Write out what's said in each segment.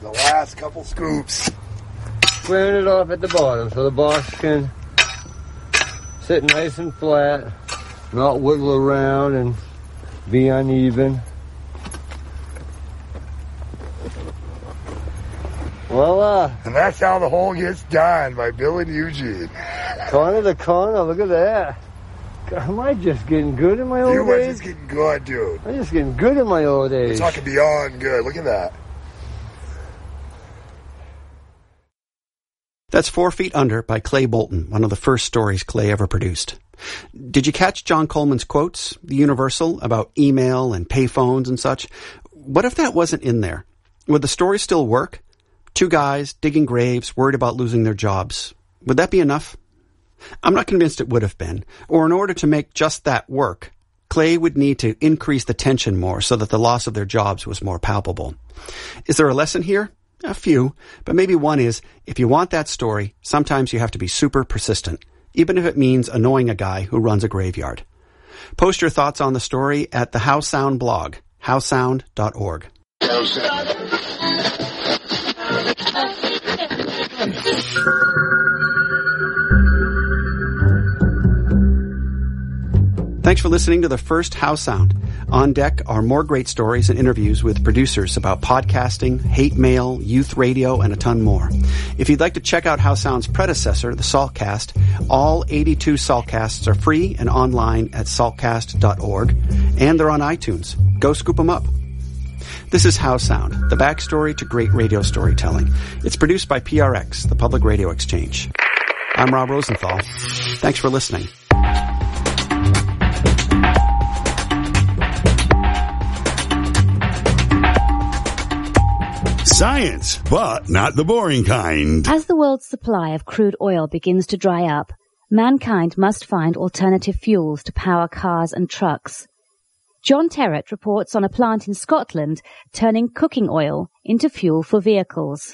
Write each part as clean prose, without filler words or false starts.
the last couple scoops. Squaring it off at the bottom so the box can sit nice and flat, not wiggle around and be uneven. Voila! And that's how the hole gets done, by Bill and Eugene. Corner to corner, look at that. God, am I just getting good in my old age? You are just getting good, dude. I'm just getting good in my old age. We're talking beyond good. Look at that. That's 4 Feet Under by Clay Bolton, one of the first stories Clay ever produced. Did you catch John Coleman's quotes, the Universal, about email and payphones and such? What if that wasn't in there? Would the story still work? 2 guys digging graves, worried about losing their jobs. Would that be enough? I'm not convinced it would have been. Or in order to make just that work, Clay would need to increase the tension more so that the loss of their jobs was more palpable. Is there a lesson here? A few, but maybe one is, if you want that story, sometimes you have to be super persistent, even if it means annoying a guy who runs a graveyard. Post your thoughts on the story at the How Sound blog, howsound.org. Thanks for listening to the first How Sound. On deck are more great stories and interviews with producers about podcasting, hate mail, youth radio, and a ton more. If you'd like to check out How Sound's predecessor, the Saltcast, all 82 Saltcasts are free and online at saltcast.org, and they're on iTunes. Go scoop them up. This is How Sound, the backstory to great radio storytelling. It's produced by PRX, the Public Radio Exchange. I'm Rob Rosenthal. Thanks for listening. Science, but not the boring kind. As the world's supply of crude oil begins to dry up, mankind must find alternative fuels to power cars and trucks. John Terrett reports on a plant in Scotland turning cooking oil into fuel for vehicles.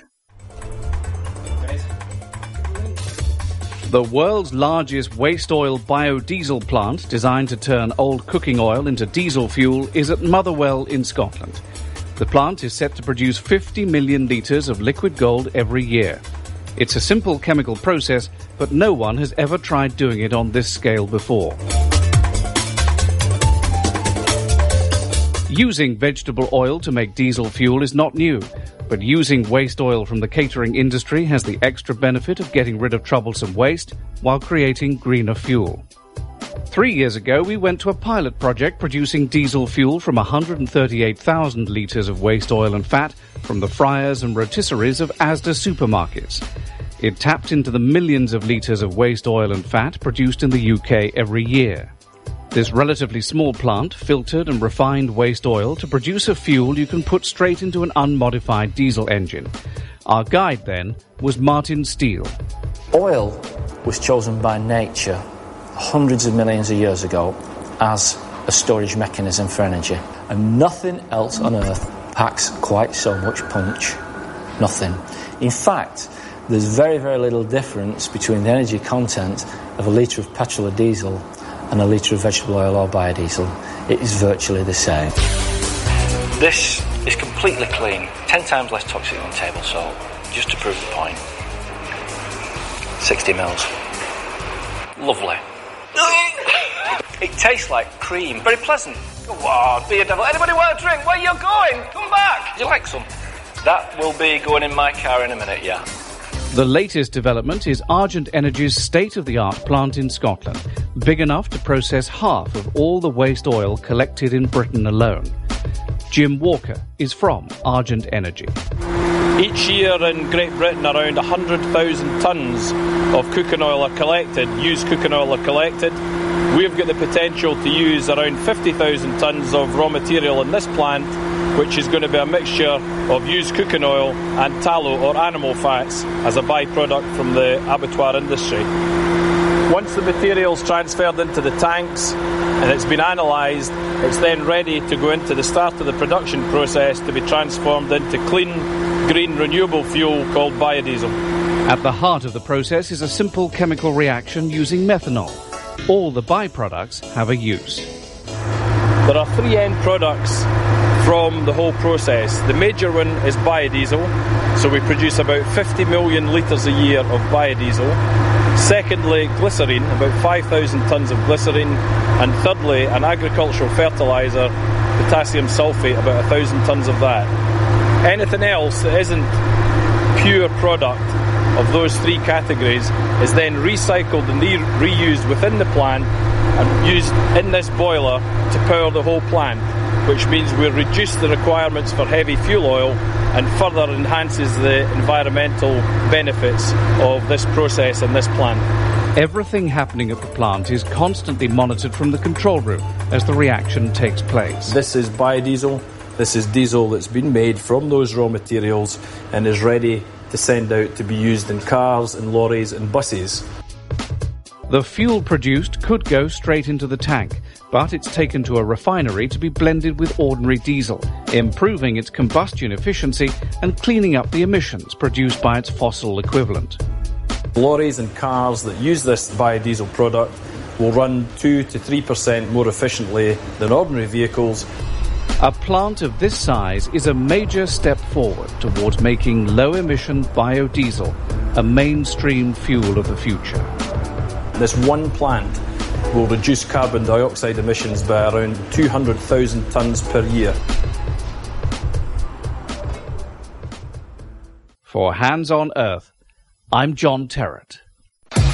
The world's largest waste oil biodiesel plant, designed to turn old cooking oil into diesel fuel, is at Motherwell in Scotland. The plant is set to produce 50 million litres of liquid gold every year. It's a simple chemical process, but no one has ever tried doing it on this scale before. Using vegetable oil to make diesel fuel is not new, but using waste oil from the catering industry has the extra benefit of getting rid of troublesome waste while creating greener fuel. 3 years ago, we went to a pilot project producing diesel fuel from 138,000 litres of waste oil and fat from the fryers and rotisseries of Asda supermarkets. It tapped into the millions of litres of waste oil and fat produced in the UK every year. This relatively small plant filtered and refined waste oil to produce a fuel you can put straight into an unmodified diesel engine. Our guide then was Martin Steele. Oil was chosen by nature hundreds of millions of years ago as a storage mechanism for energy. And nothing else on Earth packs quite so much punch. Nothing. In fact, there's very, very little difference between the energy content of a litre of petrol or diesel and a litre of vegetable oil or biodiesel. It is virtually the same. This is completely clean, 10 times less toxic than table salt, just to prove the point. 60 mils. Lovely. It tastes like cream. Very pleasant. Go on, be a devil. Anybody want a drink? Where you going? Come back. Would you like some? That will be going in my car in a minute, yeah. The latest development is Argent Energy's state-of-the-art plant in Scotland, big enough to process half of all the waste oil collected in Britain alone. Jim Walker is from Argent Energy. Each year in Great Britain, around 100,000 tonnes of cooking oil are collected, used cooking oil are collected. We've got the potential to use around 50,000 tonnes of raw material in this plant, which is going to be a mixture of used cooking oil and tallow or animal fats as a byproduct from the abattoir industry. Once the material's transferred into the tanks and it's been analysed, it's then ready to go into the start of the production process to be transformed into clean, green, renewable fuel called biodiesel. At the heart of the process is a simple chemical reaction using methanol. All the byproducts have a use. There are 3 end products from the whole process. The major one is biodiesel, so we produce about 50 million litres a year of biodiesel. Secondly, glycerine, about 5,000 tonnes of glycerine. And thirdly, an agricultural fertiliser, potassium sulphate, about 1,000 tonnes of that. Anything else that isn't pure product of those three categories is then recycled and reused within the plant and used in this boiler to power the whole plant, which means we reduce the requirements for heavy fuel oil and further enhances the environmental benefits of this process and this plant. Everything happening at the plant is constantly monitored from the control room as the reaction takes place. This is biodiesel. This is diesel that's been made from those raw materials and is ready to send out to be used in cars and lorries and buses. The fuel produced could go straight into the tank, but it's taken to a refinery to be blended with ordinary diesel, improving its combustion efficiency and cleaning up the emissions produced by its fossil equivalent. Lorries and cars that use this biodiesel product will run 2 to 3% more efficiently than ordinary vehicles. A plant of this size is a major step forward towards making low-emission biodiesel a mainstream fuel of the future. This one plant will reduce carbon dioxide emissions by around 200,000 tonnes per year. For Hands on Earth, I'm John Terrett.